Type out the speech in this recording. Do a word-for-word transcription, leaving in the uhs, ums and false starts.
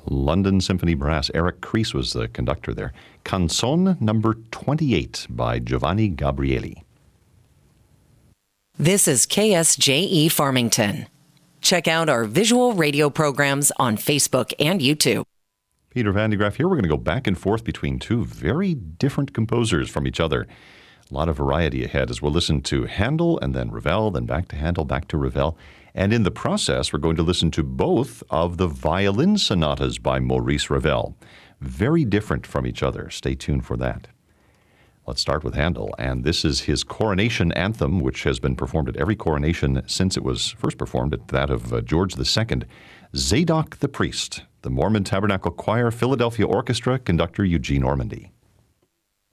London Symphony Brass. Eric Kreis was the conductor there. Canzone number twenty-eight by Giovanni Gabrieli. This is K S J E Farmington. Check out our visual radio programs on Facebook and YouTube. Peter Van de Graaff here. We're going to go back and forth between two very different composers from each other. A lot of variety ahead as we'll listen to Handel and then Ravel, then back to Handel, back to Ravel. And in the process, we're going to listen to both of the violin sonatas by Maurice Ravel. Very different from each other. Stay tuned for that. Let's start with Handel, and this is his coronation anthem, which has been performed at every coronation since it was first performed, at that of uh, George the Second. Zadok the Priest, the Mormon Tabernacle Choir, Philadelphia Orchestra, conductor Eugene Ormandy.